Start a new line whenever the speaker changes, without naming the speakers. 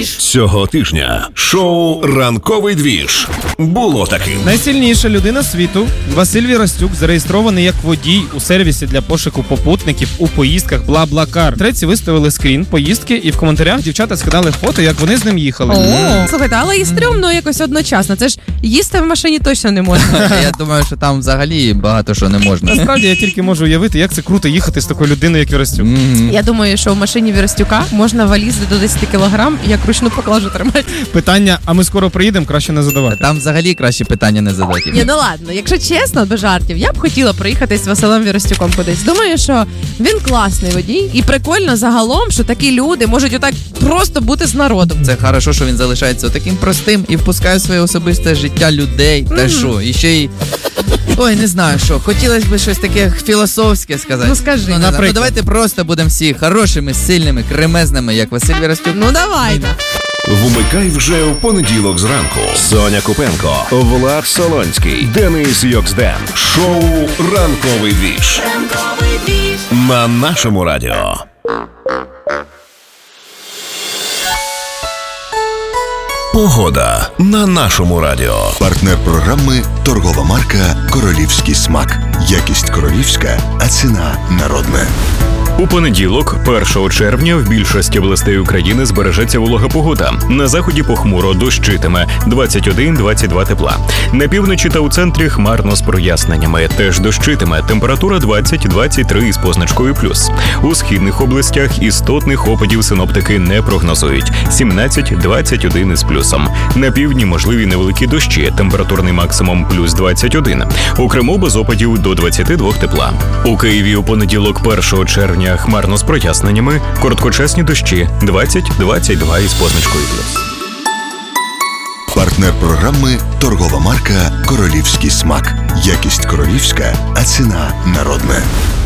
двіж.
Цього тижня шоу «Ранковий двіж» було таким.
Найсильніша людина світу Василь Вірастюк зареєстрований як водій у сервісі для пошуку попутників у поїздках BlaBlaCar. Треці виставили скрін поїздки, і в коментарях дівчата скидали фото, як вони з ним їхали.
Слухайте, але і стрьомно якось одночасно. Це ж їсти в машині точно не можна.
Я думаю, що там взагалі багато що не можна.
Насправді я тільки можу уявити, як це круто їхати з такою людиною, як Вірастюк.
Я думаю, що в машині Вірастюка можна валізи до 10 кілограм, як ручну поклажу тримати.
Питання, а ми скоро приїдемо, краще не задавати.
Там взагалі краще питання не задати.
Ні, ну ладно, якщо чесно, без жартів, я б хотіла проїхатись з Василем Вірастюком кудись. Думаю, що він класний водій і прикольно загалом, що такі люди можуть отак просто бути з народом.
Це хорошо, що він залишається таким простим і впускає в своє особисте життя людей. Та що, і ще й... Ой, не знаю що, хотілося б щось таке філософське сказати.
Ну скажи.
Не знаю. Давайте просто будемо всі хорошими, сильними, кремезними, як Василь Вірастюк.
Ну давайте.
Вмикай вже в понеділок зранку. Соня Купенко, Влад Солонський, Денис Йоксден. Шоу «Ранковий двіж» на нашому радіо. Погода на нашому радіо.
Партнер програми – торгова марка «Королівський смак». Якість королівська, а ціна народна.
У понеділок, 1 червня, в більшості областей України збережеться волога погода. На заході похмуро, дощитиме, 21-22 тепла. На півночі та у центрі хмарно з проясненнями, теж дощитиме, температура 20-23 із позначкою плюс. У східних областях істотних опадів синоптики не прогнозують, 17-21 із плюсом. На півдні можливі невеликі дощі, температурний максимум плюс 21. У Криму без опадів до 22 тепла. У Києві у понеділок, 1 червня, хмарно з проясненнями, короткочасні дощі 20-22 із позначкою плюс.
Партнер програми – торгова марка «Королівський смак». Якість королівська, а ціна народна.